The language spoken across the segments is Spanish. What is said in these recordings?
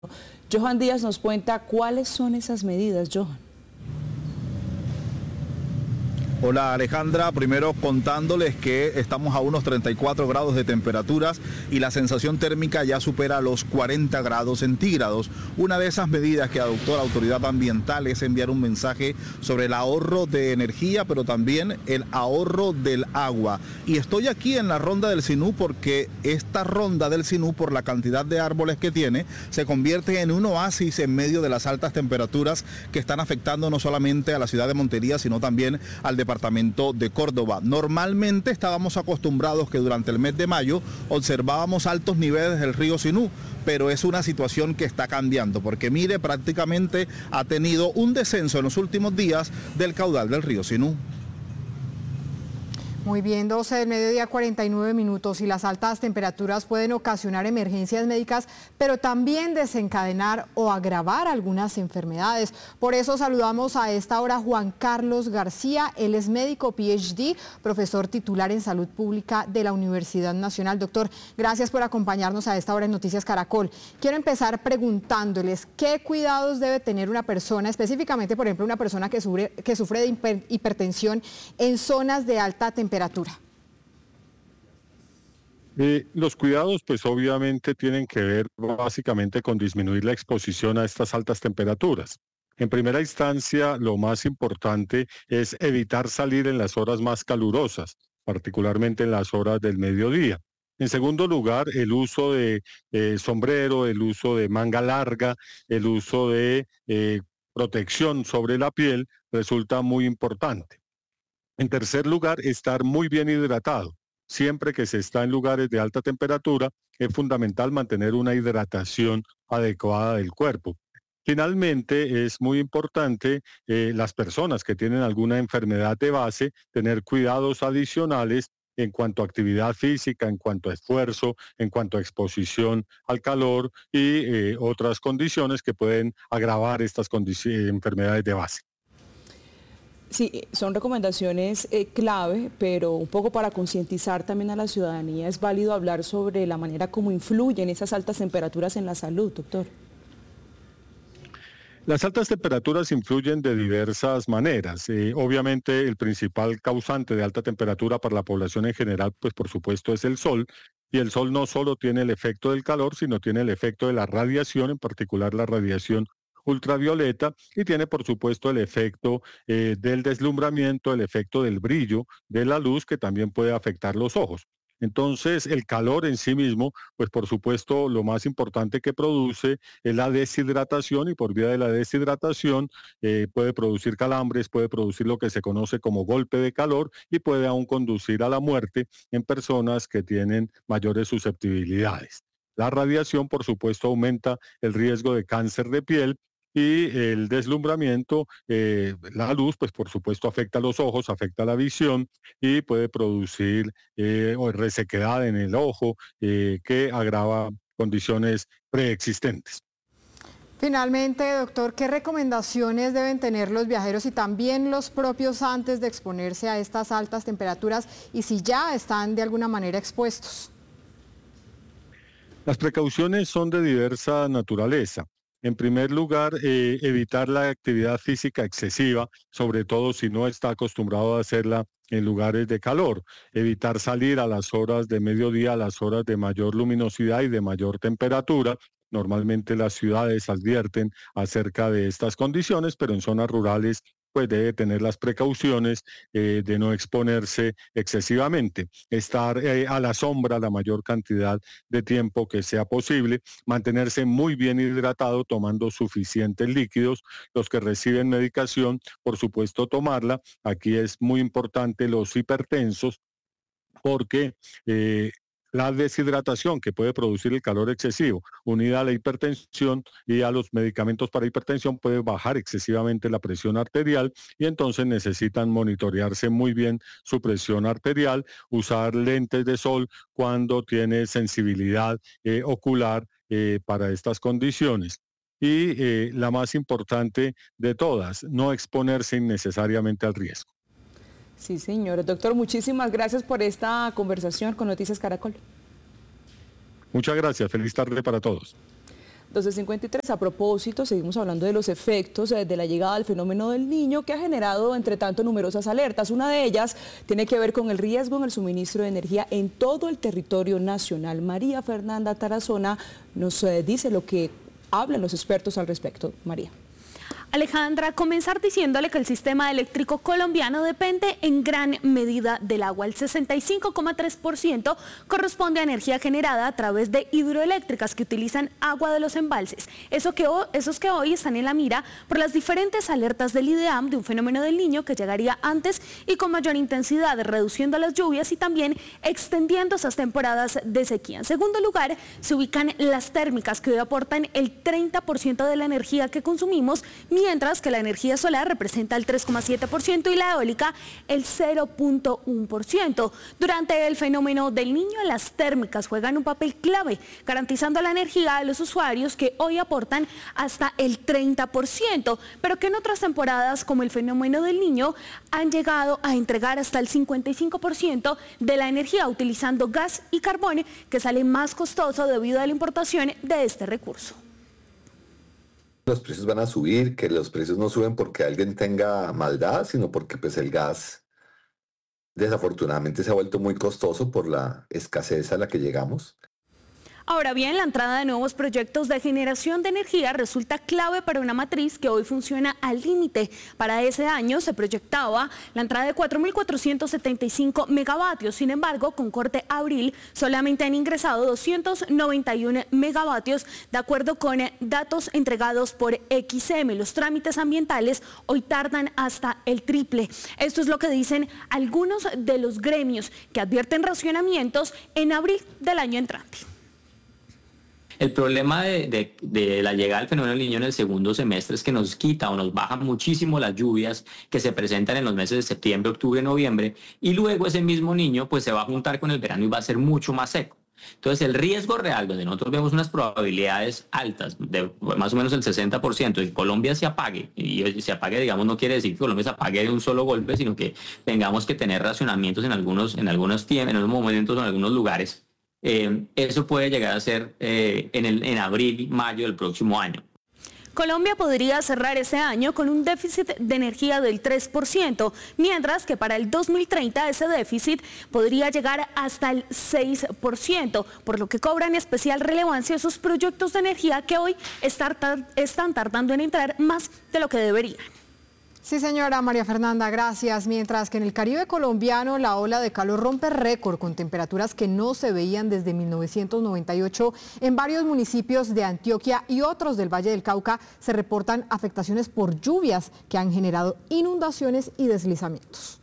Johan Díaz nos cuenta cuáles son esas medidas, Johan. Hola Alejandra, primero contándoles que estamos a unos 34 grados de temperaturas y la sensación térmica ya supera los 40 grados centígrados. Una de esas medidas que adoptó la autoridad ambiental es enviar un mensaje sobre el ahorro de energía, pero también el ahorro del agua. Y estoy aquí en la ronda del Sinú porque esta ronda del Sinú, por la cantidad de árboles que tiene, se convierte en un oasis en medio de las altas temperaturas que están afectando no solamente a la ciudad de Montería, sino también al departamento de Córdoba. Normalmente estábamos acostumbrados que durante el mes de mayo observábamos altos niveles del río Sinú, pero es una situación que está cambiando, porque mire, prácticamente ha tenido un descenso en los últimos días del caudal del río Sinú. Muy bien, 12 del mediodía, 49 minutos, y las altas temperaturas pueden ocasionar emergencias médicas, pero también desencadenar o agravar algunas enfermedades. Por eso saludamos a esta hora a Juan Carlos García. Él es médico PhD, profesor titular en salud pública de la Universidad Nacional. Doctor, gracias por acompañarnos a esta hora en Noticias Caracol. Quiero empezar preguntándoles qué cuidados debe tener una persona, específicamente, por ejemplo, una persona que sufre de hipertensión en zonas de alta temperatura. Los cuidados pues obviamente tienen que ver básicamente con disminuir la exposición a estas altas temperaturas. En primera instancia, lo más importante es evitar salir en las horas más calurosas, particularmente en las horas del mediodía. En segundo lugar, el uso de sombrero, el uso de manga larga, el uso de protección sobre la piel resulta muy importante. En tercer lugar, estar muy bien hidratado. Siempre que se está en lugares de alta temperatura, es fundamental mantener una hidratación adecuada del cuerpo. Finalmente, es muy importante las personas que tienen alguna enfermedad de base, tener cuidados adicionales en cuanto a actividad física, en cuanto a esfuerzo, en cuanto a exposición al calor y otras condiciones que pueden agravar estas enfermedades de base. Sí, son recomendaciones clave, pero un poco para concientizar también a la ciudadanía, es válido hablar sobre la manera como influyen esas altas temperaturas en la salud, doctor. Las altas temperaturas influyen de diversas maneras. Obviamente el principal causante de alta temperatura para la población en general, pues por supuesto es el sol. Y el sol no solo tiene el efecto del calor, sino tiene el efecto de la radiación, en particular la radiación ultravioleta, y tiene por supuesto el efecto del deslumbramiento, el efecto del brillo de la luz, que también puede afectar los ojos. Entonces, el calor en sí mismo, pues por supuesto lo más importante que produce es la deshidratación, y por vía de la deshidratación puede producir calambres, puede producir lo que se conoce como golpe de calor y puede aún conducir a la muerte en personas que tienen mayores susceptibilidades. La radiación, por supuesto, aumenta el riesgo de cáncer de piel. Y el deslumbramiento, la luz, pues por supuesto afecta a los ojos, afecta la visión y puede producir resequedad en el ojo que agrava condiciones preexistentes. Finalmente, doctor, ¿qué recomendaciones deben tener los viajeros y también los propios antes de exponerse a estas altas temperaturas y si ya están de alguna manera expuestos? Las precauciones son de diversa naturaleza. En primer lugar, evitar la actividad física excesiva, sobre todo si no está acostumbrado a hacerla en lugares de calor. Evitar salir a las horas de mediodía, a las horas de mayor luminosidad y de mayor temperatura. Normalmente las ciudades advierten acerca de estas condiciones, pero en zonas rurales pues debe tener las precauciones de no exponerse excesivamente, estar a la sombra la mayor cantidad de tiempo que sea posible, mantenerse muy bien hidratado tomando suficientes líquidos, los que reciben medicación, por supuesto tomarla. Aquí es muy importante los hipertensos porque la deshidratación que puede producir el calor excesivo, unida a la hipertensión y a los medicamentos para hipertensión, puede bajar excesivamente la presión arterial y entonces necesitan monitorearse muy bien su presión arterial, usar lentes de sol cuando tiene sensibilidad ocular para estas condiciones. Y la más importante de todas, no exponerse innecesariamente al riesgo. Sí, señor. Doctor, muchísimas gracias por esta conversación con Noticias Caracol. Muchas gracias. Feliz tarde para todos. 12:53, a propósito, seguimos hablando de los efectos de la llegada del fenómeno del Niño, que ha generado, entre tanto, numerosas alertas. Una de ellas tiene que ver con el riesgo en el suministro de energía en todo el territorio nacional. María Fernanda Tarazona nos dice lo que hablan los expertos al respecto. María. Alejandra, comenzar diciéndole que el sistema eléctrico colombiano depende en gran medida del agua. El 65,3% corresponde a energía generada a través de hidroeléctricas que utilizan agua de los embalses. Esos que hoy están en la mira por las diferentes alertas del IDEAM de un fenómeno del Niño que llegaría antes y con mayor intensidad, reduciendo las lluvias y también extendiendo esas temporadas de sequía. En segundo lugar, se ubican las térmicas, que hoy aportan el 30% de la energía que consumimos, mientras que la energía solar representa el 3,7% y la eólica el 0,1%. Durante el fenómeno del Niño, las térmicas juegan un papel clave, garantizando la energía de los usuarios, que hoy aportan hasta el 30%, pero que en otras temporadas, como el fenómeno del Niño, han llegado a entregar hasta el 55% de la energía utilizando gas y carbón, que sale más costoso debido a la importación de este recurso. Los precios van a subir, que los precios no suben porque alguien tenga maldad, sino porque pues el gas desafortunadamente se ha vuelto muy costoso por la escasez a la que llegamos. Ahora bien, la entrada de nuevos proyectos de generación de energía resulta clave para una matriz que hoy funciona al límite. Para ese año se proyectaba la entrada de 4.475 megavatios. Sin embargo, con corte a abril, solamente han ingresado 291 megavatios, de acuerdo con datos entregados por XM. Los trámites ambientales hoy tardan hasta el triple. Esto es lo que dicen algunos de los gremios, que advierten racionamientos en abril del año entrante. El problema de la llegada del fenómeno del Niño en el segundo semestre es que nos quita o nos baja muchísimo las lluvias que se presentan en los meses de septiembre, octubre, noviembre, y luego ese mismo niño pues se va a juntar con el verano y va a ser mucho más seco. Entonces el riesgo real, donde nosotros vemos unas probabilidades altas, de más o menos el 60%, de que Colombia se apague, y se apague, digamos, no quiere decir que Colombia se apague de un solo golpe, sino que tengamos que tener racionamientos en algunos momentos, en algunos lugares. Eso puede llegar a ser en abril, mayo del próximo año. Colombia podría cerrar ese año con un déficit de energía del 3%, mientras que para el 2030 ese déficit podría llegar hasta el 6%, por lo que cobran especial relevancia esos proyectos de energía que hoy están tardando en entrar más de lo que deberían. Sí, señora María Fernanda, gracias. Mientras que en el Caribe colombiano la ola de calor rompe récord con temperaturas que no se veían desde 1998. En varios municipios de Antioquia y otros del Valle del Cauca se reportan afectaciones por lluvias que han generado inundaciones y deslizamientos.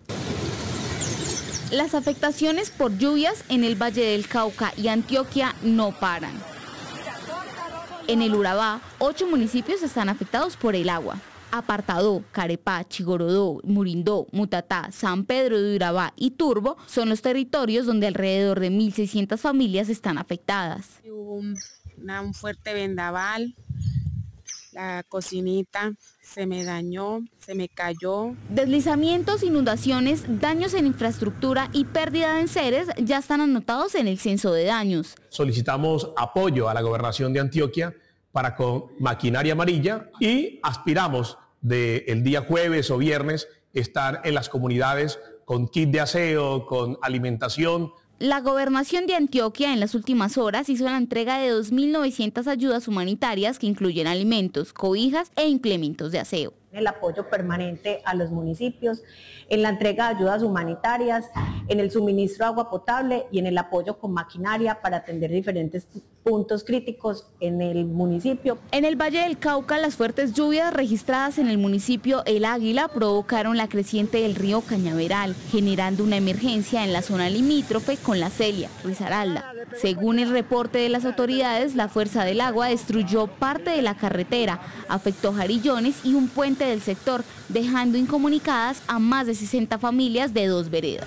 Las afectaciones por lluvias en el Valle del Cauca y Antioquia no paran. En el Urabá, 8 municipios están afectados por el agua. Apartadó, Carepá, Chigorodó, Murindó, Mutatá, San Pedro de Urabá y Turbo son los territorios donde alrededor de 1.600 familias están afectadas. Hubo un fuerte vendaval, la cocinita se me dañó, se me cayó. Deslizamientos, inundaciones, daños en infraestructura y pérdida de enseres ya están anotados en el censo de daños. Solicitamos apoyo a la gobernación de Antioquia para con maquinaria amarilla y aspiramos el día jueves o viernes estar en las comunidades con kit de aseo, con alimentación. La gobernación de Antioquia en las últimas horas hizo la entrega de 2.900 ayudas humanitarias que incluyen alimentos, cobijas e implementos de aseo. El apoyo permanente a los municipios, en la entrega de ayudas humanitarias, en el suministro de agua potable y en el apoyo con maquinaria para atender diferentes puntos críticos en el municipio. En el Valle del Cauca, las fuertes lluvias registradas en el municipio El Águila provocaron la creciente del río Cañaveral, generando una emergencia en la zona limítrofe con la Celia, Risaralda. Según el reporte de las autoridades, la fuerza del agua destruyó parte de la carretera, afectó jarillones y un puente del sector, dejando incomunicadas a más de 60 familias de 2 veredas.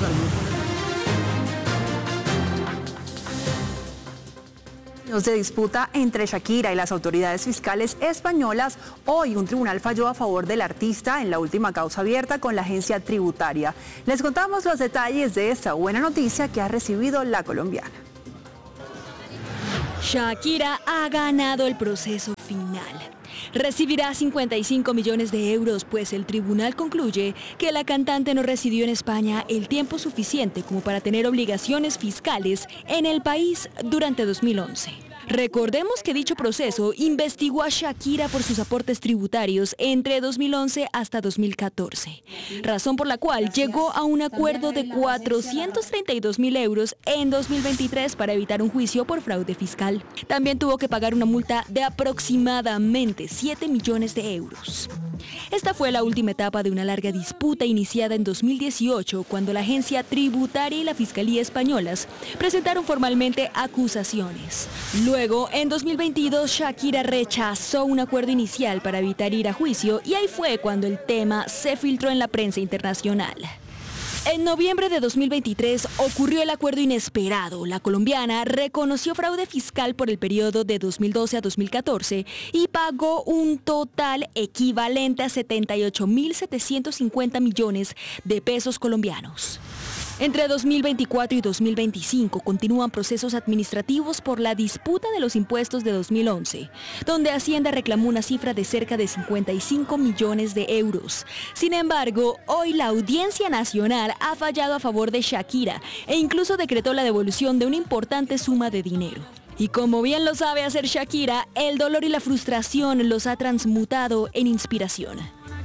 De disputa entre Shakira y las autoridades fiscales españolas, hoy un tribunal falló a favor del artista en la última causa abierta con la agencia tributaria. Les contamos los detalles de esta buena noticia que ha recibido la colombiana. Shakira ha ganado el proceso final. Recibirá 55 millones de euros, pues el tribunal concluye que la cantante no residió en España el tiempo suficiente como para tener obligaciones fiscales en el país durante 2011. Recordemos que dicho proceso investigó a Shakira por sus aportes tributarios entre 2011 hasta 2014, razón por la cual llegó a un acuerdo de 432.000 euros en 2023 para evitar un juicio por fraude fiscal. También tuvo que pagar una multa de aproximadamente 7 millones de euros. Esta fue la última etapa de una larga disputa iniciada en 2018, cuando la agencia tributaria y la Fiscalía españolas presentaron formalmente acusaciones. Luego, en 2022, Shakira rechazó un acuerdo inicial para evitar ir a juicio y ahí fue cuando el tema se filtró en la prensa internacional. En noviembre de 2023 ocurrió el acuerdo inesperado. La colombiana reconoció fraude fiscal por el periodo de 2012 a 2014 y pagó un total equivalente a 78.750 millones de pesos colombianos. Entre 2024 y 2025 continúan procesos administrativos por la disputa de los impuestos de 2011, donde Hacienda reclamó una cifra de cerca de 55 millones de euros. Sin embargo, hoy la Audiencia Nacional ha fallado a favor de Shakira e incluso decretó la devolución de una importante suma de dinero. Y como bien lo sabe hacer Shakira, el dolor y la frustración los ha transmutado en inspiración.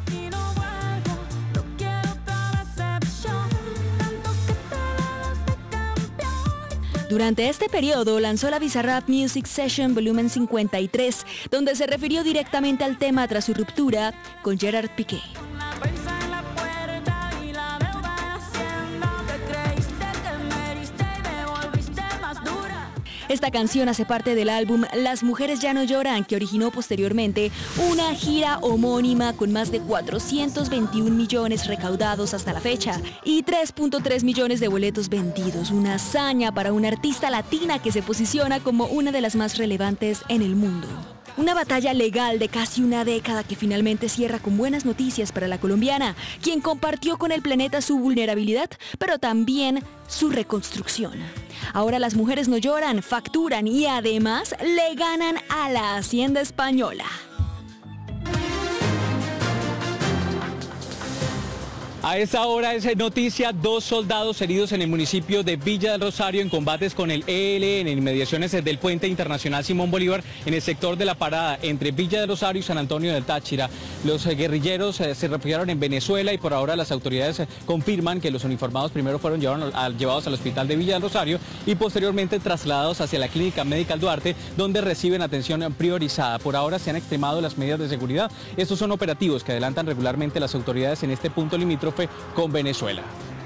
Durante este periodo lanzó la Bizarrap Music Session Volumen 53, donde se refirió directamente al tema tras su ruptura con Gerard Piqué. Esta canción hace parte del álbum Las Mujeres Ya No Lloran, que originó posteriormente una gira homónima con más de 421 millones recaudados hasta la fecha y 3.3 millones de boletos vendidos. Una hazaña para una artista latina que se posiciona como una de las más relevantes en el mundo. Una batalla legal de casi una década que finalmente cierra con buenas noticias para la colombiana, quien compartió con el planeta su vulnerabilidad, pero también su reconstrucción. Ahora las mujeres no lloran, facturan y además le ganan a la Hacienda española. A esta hora es noticia, 2 soldados heridos en el municipio de Villa del Rosario en combates con el ELN en inmediaciones del Puente Internacional Simón Bolívar en el sector de la parada entre Villa del Rosario y San Antonio del Táchira. Los guerrilleros se refugiaron en Venezuela y por ahora las autoridades confirman que los uniformados primero fueron llevados al hospital de Villa del Rosario y posteriormente trasladados hacia la Clínica Médica Duarte, donde reciben atención priorizada. Por ahora se han extremado las medidas de seguridad. Estos son operativos que adelantan regularmente las autoridades en este punto limítrofe con Venezuela.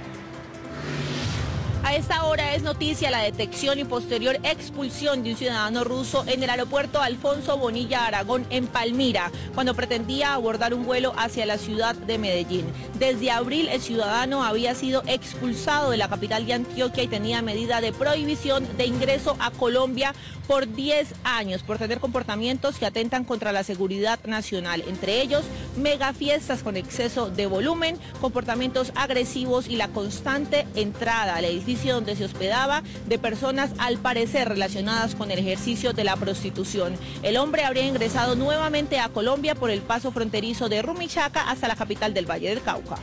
A esta hora es noticia la detección y posterior expulsión de un ciudadano ruso en el aeropuerto Alfonso Bonilla Aragón en Palmira, cuando pretendía abordar un vuelo hacia la ciudad de Medellín. Desde abril el ciudadano había sido expulsado de la capital de Antioquia y tenía medida de prohibición de ingreso a Colombia por 10 años por tener comportamientos que atentan contra la seguridad nacional, entre ellos megafiestas con exceso de volumen, comportamientos agresivos y la constante entrada al edificio donde se hospedaba de personas al parecer relacionadas con el ejercicio de la prostitución. El hombre habría ingresado nuevamente a Colombia por el paso fronterizo de Rumichaca hasta la capital del Valle del Cauca.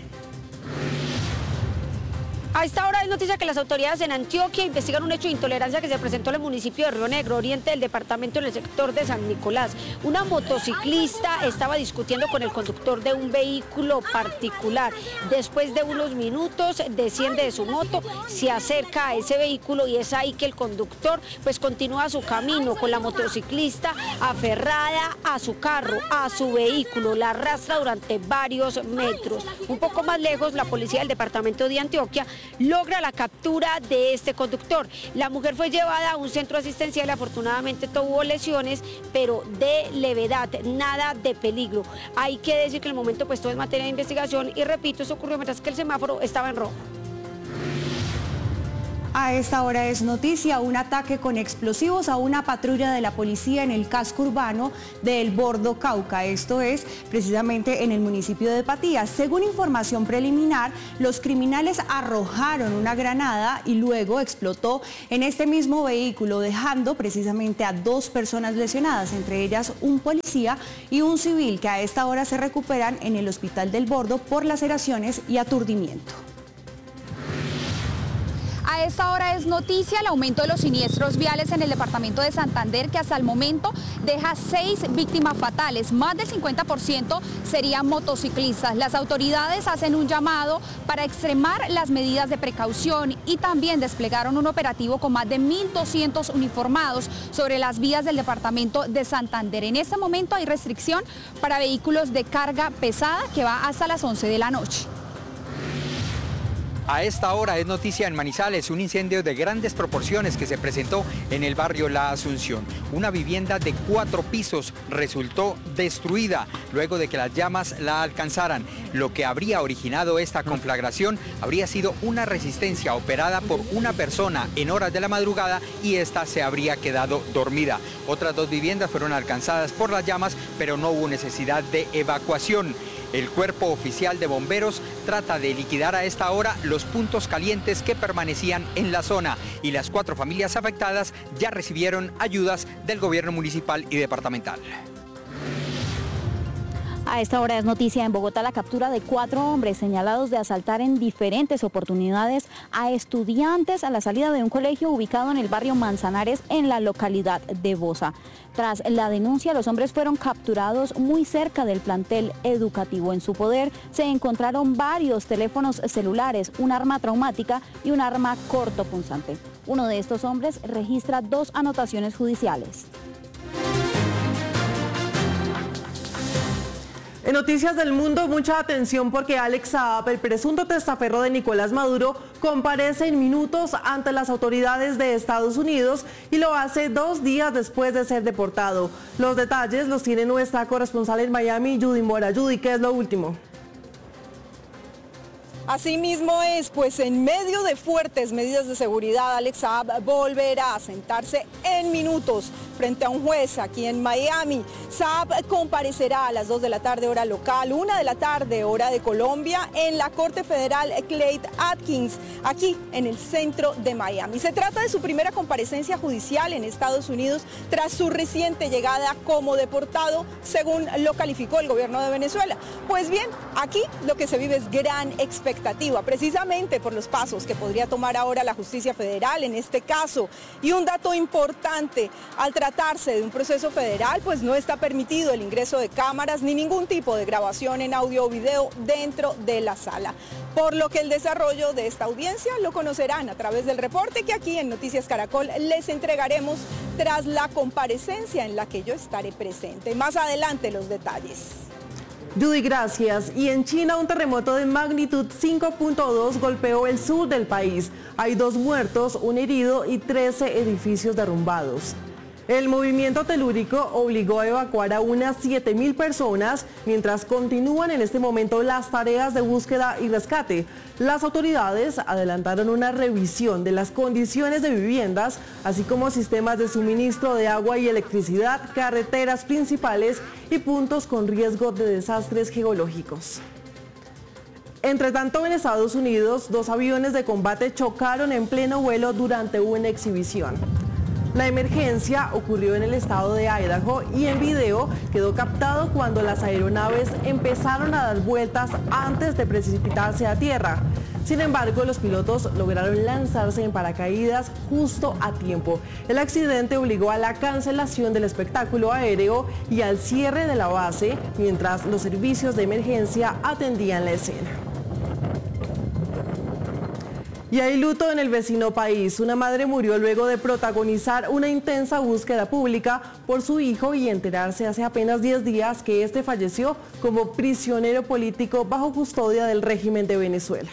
A esta hora es noticia que las autoridades en Antioquia investigan un hecho de intolerancia que se presentó en el municipio de Río Negro, oriente del departamento, en el sector de San Nicolás. Una motociclista estaba discutiendo con el conductor de un vehículo particular. Después de unos minutos desciende de su moto, se acerca a ese vehículo y es ahí que el conductor pues continúa su camino con la motociclista aferrada a su carro, a su vehículo, la arrastra durante varios metros. Un poco más lejos, la policía del departamento de Antioquia logra la captura de este conductor. La mujer fue llevada a un centro asistencial y afortunadamente tuvo lesiones, pero de levedad, nada de peligro. Hay que decir que el momento pues todo es materia de investigación y repito, eso ocurrió mientras que el semáforo estaba en rojo. A esta hora es noticia un ataque con explosivos a una patrulla de la policía en el casco urbano de El Bordo, Cauca. Esto es precisamente en el municipio de Patías. Según información preliminar, los criminales arrojaron una granada y luego explotó en este mismo vehículo, dejando precisamente a 2 personas lesionadas, entre ellas un policía y un civil, que a esta hora se recuperan en el hospital del Bordo por laceraciones y aturdimiento. A esta hora es noticia el aumento de los siniestros viales en el departamento de Santander, que hasta el momento deja 6 víctimas fatales. Más del 50% serían motociclistas. Las autoridades hacen un llamado para extremar las medidas de precaución y también desplegaron un operativo con más de 1.200 uniformados sobre las vías del departamento de Santander. En este momento hay restricción para vehículos de carga pesada que va hasta las 11 de la noche. A esta hora es noticia en Manizales un incendio de grandes proporciones que se presentó en el barrio La Asunción. Una vivienda de 4 pisos resultó destruida luego de que las llamas la alcanzaran. Lo que habría originado esta conflagración habría sido una resistencia operada por una persona en horas de la madrugada y esta se habría quedado dormida. Otras 2 viviendas fueron alcanzadas por las llamas, pero no hubo necesidad de evacuación. El cuerpo oficial de bomberos trata de liquidar a esta hora los puntos calientes que permanecían en la zona y las 4 familias afectadas ya recibieron ayudas del gobierno municipal y departamental. A esta hora es noticia en Bogotá la captura de 4 hombres señalados de asaltar en diferentes oportunidades a estudiantes a la salida de un colegio ubicado en el barrio Manzanares en la localidad de Bosa. Tras la denuncia, los hombres fueron capturados muy cerca del plantel educativo. En su poder se encontraron varios teléfonos celulares, un arma traumática y un arma cortopunzante. Uno de estos hombres registra 2 anotaciones judiciales. En Noticias del Mundo, mucha atención porque Alex Saab, el presunto testaferro de Nicolás Maduro, comparece en minutos ante las autoridades de Estados Unidos y lo hace 2 días después de ser deportado. Los detalles los tiene nuestra corresponsal en Miami, Judy Mora. Judy, ¿qué es lo último? Así mismo es, pues en medio de fuertes medidas de seguridad, Alex Saab volverá a sentarse en minutos frente a un juez aquí en Miami. Saab comparecerá a las 2 de la tarde hora local, 1 de la tarde hora de Colombia, en la Corte Federal Clay Atkins, aquí en el centro de Miami. Se trata de su primera comparecencia judicial en Estados Unidos tras su reciente llegada como deportado, según lo calificó el gobierno de Venezuela. Pues bien, aquí lo que se vive es gran expectativa, precisamente por los pasos que podría tomar ahora la justicia federal en este caso. Y un dato importante, al tratarse de un proceso federal, pues no está permitido el ingreso de cámaras ni ningún tipo de grabación en audio o video dentro de la sala. Por lo que el desarrollo de esta audiencia lo conocerán a través del reporte que aquí en Noticias Caracol les entregaremos tras la comparecencia en la que yo estaré presente. Más adelante los detalles. Judy, gracias. Y en China, un terremoto de magnitud 5.2 golpeó el sur del país. Hay 2 muertos, 1 herido y 13 edificios derrumbados. El movimiento telúrico obligó a evacuar a unas 7.000 personas, mientras continúan en este momento las tareas de búsqueda y rescate. Las autoridades adelantaron una revisión de las condiciones de viviendas, así como sistemas de suministro de agua y electricidad, carreteras principales y puntos con riesgo de desastres geológicos. Entre tanto, en Estados Unidos, 2 aviones de combate chocaron en pleno vuelo durante una exhibición. La emergencia ocurrió en el estado de Idaho y en video quedó captado cuando las aeronaves empezaron a dar vueltas antes de precipitarse a tierra. Sin embargo, los pilotos lograron lanzarse en paracaídas justo a tiempo. El accidente obligó a la cancelación del espectáculo aéreo y al cierre de la base, mientras los servicios de emergencia atendían la escena. Y hay luto en el vecino país. Una madre murió luego de protagonizar una intensa búsqueda pública por su hijo y enterarse hace apenas 10 días que este falleció como prisionero político bajo custodia del régimen de Venezuela.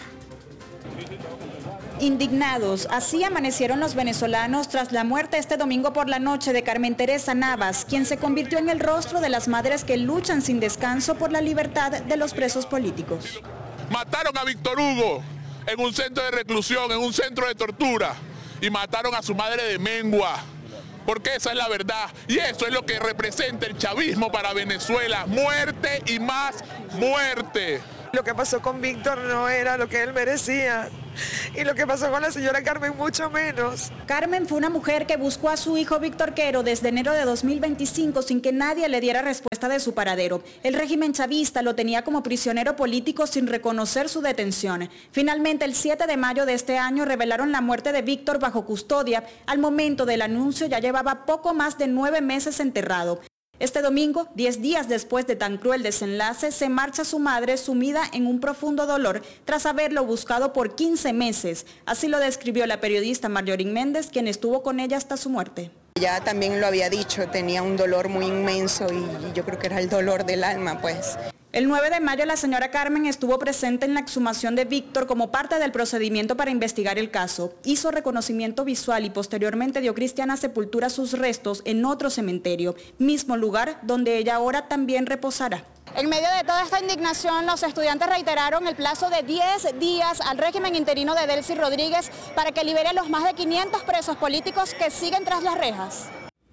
Indignados, así amanecieron los venezolanos tras la muerte este domingo por la noche de Carmen Teresa Navas, quien se convirtió en el rostro de las madres que luchan sin descanso por la libertad de los presos políticos. Mataron a Víctor Hugo en un centro de reclusión, en un centro de tortura. y mataron a su madre de mengua. Porque esa es la verdad y eso es lo que representa el chavismo para Venezuela, muerte y más muerte. Lo que pasó con Víctor no era lo que él merecía y lo que pasó con la señora Carmen mucho menos. Carmen fue una mujer que buscó a su hijo Víctor Quero desde enero de 2025 sin que nadie le diera respuesta de su paradero. El régimen chavista lo tenía como prisionero político sin reconocer su detención. Finalmente, el 7 de mayo de este año revelaron la muerte de Víctor bajo custodia. Al momento del anuncio ya llevaba poco más de 9 meses enterrado. Este domingo, 10 días después de tan cruel desenlace, se marcha su madre sumida en un profundo dolor tras haberlo buscado por 15 meses. Así lo describió la periodista Marjorie Méndez, quien estuvo con ella hasta su muerte. Ya también lo había dicho, tenía un dolor muy inmenso y yo creo que era el dolor del alma, pues. El 9 de mayo la señora Carmen estuvo presente en la exhumación de Víctor como parte del procedimiento para investigar el caso. Hizo reconocimiento visual y posteriormente dio cristiana sepultura a sus restos en otro cementerio, mismo lugar donde ella ahora también reposará. En medio de toda esta indignación, los estudiantes reiteraron el plazo de 10 días al régimen interino de Delcy Rodríguez para que libere a los más de 500 presos políticos que siguen tras las rejas.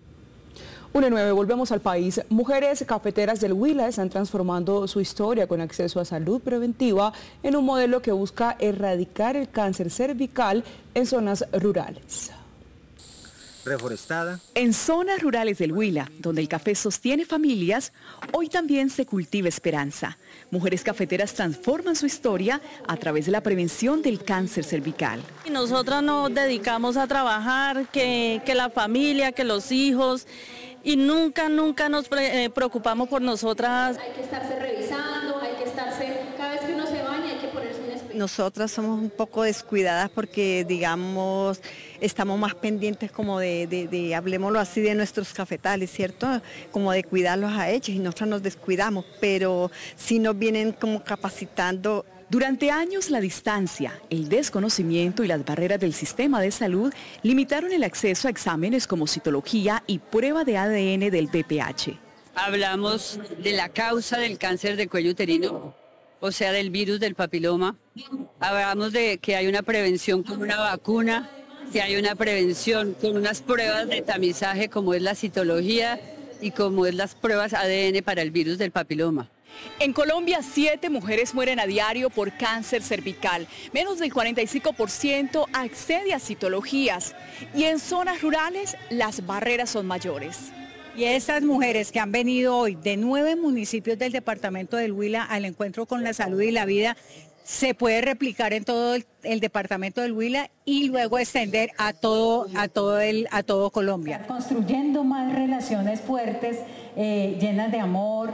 1:09, volvemos al país. Mujeres cafeteras del Huila están transformando su historia con acceso a salud preventiva en un modelo que busca erradicar el cáncer cervical en zonas rurales. Reforestada. En zonas rurales del Huila, donde el café sostiene familias, hoy también se cultiva esperanza. Mujeres cafeteras transforman su historia a través de la prevención del cáncer cervical. Nosotras nos dedicamos a trabajar, que la familia, que los hijos, y nunca nos preocupamos por nosotras. Hay que estarse revisando, hay que estarse, cada vez que uno se baña hay que ponerse un espejo. Nosotras somos un poco descuidadas porque, digamos, estamos más pendientes como de hablemoslo así, de nuestros cafetales, ¿cierto? Como de cuidarlos a ellos y nosotros nos descuidamos, pero sí nos vienen como capacitando. Durante años la distancia, el desconocimiento y las barreras del sistema de salud limitaron el acceso a exámenes como citología y prueba de ADN del VPH. Hablamos de la causa del cáncer de cuello uterino, o sea, del virus del papiloma. Hablamos de que hay una prevención con una vacuna, que hay una prevención con unas pruebas de tamizaje como es la citología y como es las pruebas ADN para el virus del papiloma. En Colombia, 7 mujeres mueren a diario por cáncer cervical. Menos del 45% accede a citologías. Y en zonas rurales, las barreras son mayores. Y estas mujeres que han venido hoy de 9 municipios del departamento del Huila al encuentro con la salud y la vida, se puede replicar en todo el departamento del Huila y luego extender a todo Colombia. Construyendo más relaciones fuertes, llenas de amor,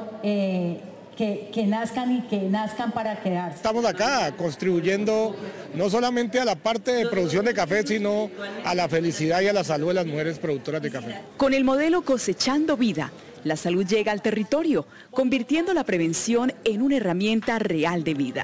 que nazcan para quedarse. Estamos acá contribuyendo no solamente a la parte de producción de café, sino a la felicidad y a la salud de las mujeres productoras de café. Con el modelo Cosechando Vida, la salud llega al territorio, convirtiendo la prevención en una herramienta real de vida.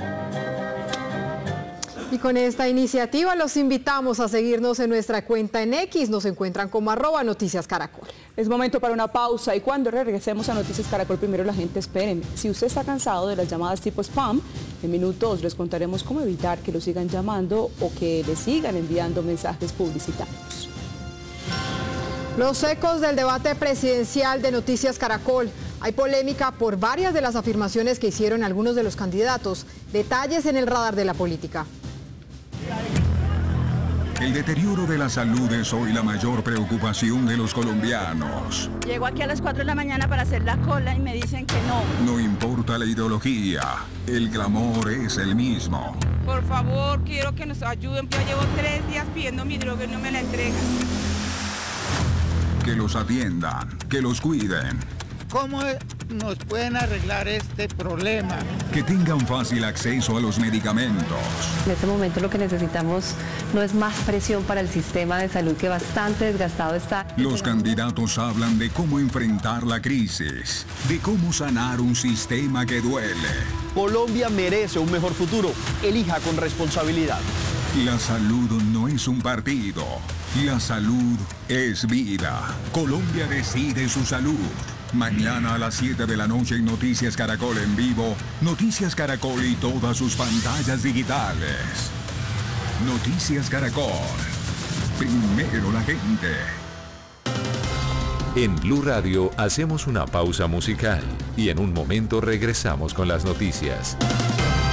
Y con esta iniciativa los invitamos a seguirnos en nuestra cuenta en X. Nos encuentran como @NoticiasCaracol. Es momento para una pausa y cuando regresemos a Noticias Caracol, primero la gente esperen. Si usted está cansado de las llamadas tipo spam, en minutos les contaremos cómo evitar que lo sigan llamando o que le sigan enviando mensajes publicitarios. Los ecos del debate presidencial de Noticias Caracol. Hay polémica por varias de las afirmaciones que hicieron algunos de los candidatos. Detalles en el radar de la política. El deterioro de la salud es hoy la mayor preocupación de los colombianos. Llego aquí a las 4 de la mañana para hacer la cola y me dicen que no. No importa la ideología, el clamor es el mismo. Por favor, quiero que nos ayuden. Yo llevo 3 días pidiendo mi droga y no me la entregan. Que los atiendan, que los cuiden. ¿Cómo nos pueden arreglar este problema? Que tengan fácil acceso a los medicamentos. En este momento lo que necesitamos no es más presión para el sistema de salud que bastante desgastado está. Los candidatos hablan de cómo enfrentar la crisis, de cómo sanar un sistema que duele. Colombia merece un mejor futuro. Elija con responsabilidad. La salud no es un partido. La salud es vida. Colombia decide su salud. Mañana a las 7 de la noche en Noticias Caracol en vivo, Noticias Caracol y todas sus pantallas digitales. Noticias Caracol. primero la gente. En Blue Radio hacemos una pausa musical y en un momento regresamos con las noticias.